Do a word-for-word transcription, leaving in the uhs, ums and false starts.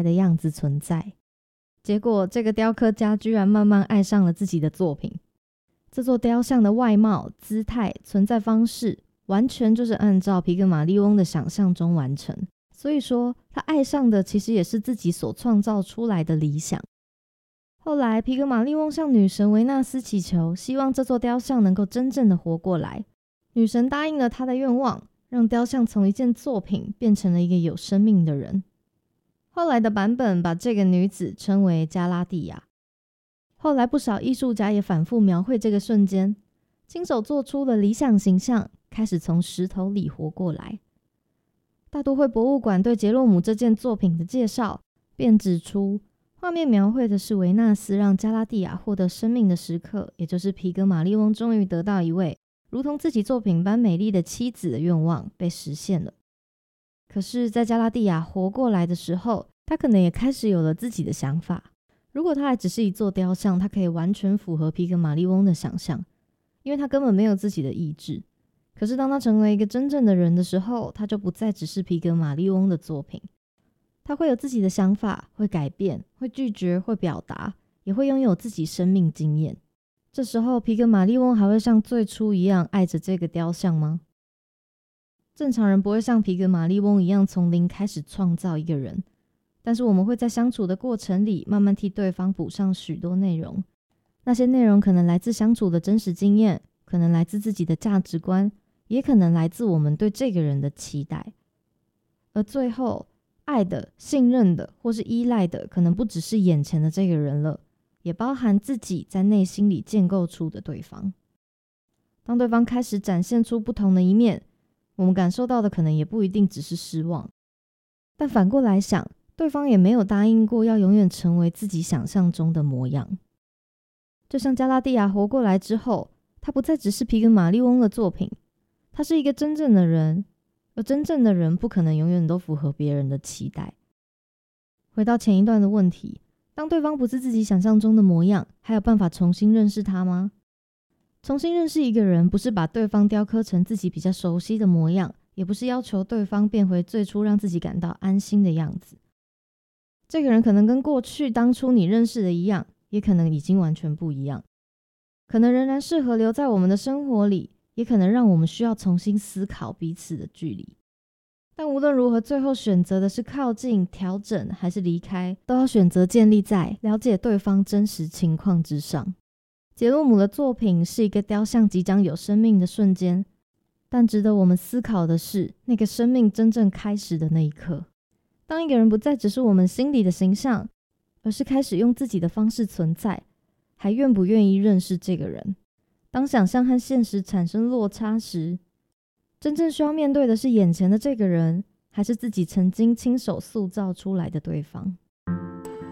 态的样子存在。结果这个雕刻家居然慢慢爱上了自己的作品。这座雕像的外貌、姿态、存在方式完全就是按照皮格马利翁的想象中完成，所以说他爱上的其实也是自己所创造出来的理想。后来皮格马利翁向女神维纳斯祈求，希望这座雕像能够真正的活过来。女神答应了他的愿望，让雕像从一件作品变成了一个有生命的人。后来的版本把这个女子称为加拉蒂亚。后来不少艺术家也反复描绘这个瞬间，亲手做出了理想形象，开始从石头里活过来。大都会博物馆对杰洛姆这件作品的介绍便指出，画面描绘的是维纳斯让加拉蒂亚获得生命的时刻，也就是皮格马利翁终于得到一位如同自己作品般美丽的妻子的愿望被实现了。可是在加拉蒂亚活过来的时候，他可能也开始有了自己的想法。如果他还只是一座雕像，他可以完全符合皮格马利翁的想象，因为他根本没有自己的意志。可是当他成为一个真正的人的时候，他就不再只是皮格马利翁的作品，他会有自己的想法，会改变，会拒绝，会表达，也会拥有自己生命经验。这时候皮格马利翁还会像最初一样爱着这个雕像吗？正常人不会像皮格马利翁一样从零开始创造一个人，但是我们会在相处的过程里慢慢替对方补上许多内容。那些内容可能来自相处的真实经验，可能来自自己的价值观，也可能来自我们对这个人的期待。而最后，爱的、信任的或是依赖的，可能不只是眼前的这个人了，也包含自己在内心里建构出的对方。当对方开始展现出不同的一面，我们感受到的可能也不一定只是失望。但反过来想，对方也没有答应过要永远成为自己想象中的模样。就像加拉蒂亚活过来之后，他不再只是皮格马利翁的作品，他是一个真正的人，而真正的人不可能永远都符合别人的期待。回到前一段的问题，当对方不是自己想象中的模样，还有办法重新认识他吗？重新认识一个人，不是把对方雕刻成自己比较熟悉的模样，也不是要求对方变回最初让自己感到安心的样子。这个人可能跟过去当初你认识的一样，也可能已经完全不一样，可能仍然适合留在我们的生活里，也可能让我们需要重新思考彼此的距离。但无论如何，最后选择的是靠近、调整还是离开，都要选择建立在了解对方真实情况之上。杰洛姆的作品是一个雕像即将有生命的瞬间，但值得我们思考的是那个生命真正开始的那一刻。当一个人不再只是我们心里的形象，而是开始用自己的方式存在，还愿不愿意认识这个人？当想象和现实产生落差时，真正需要面对的是眼前的这个人，还是自己曾经亲手塑造出来的对方？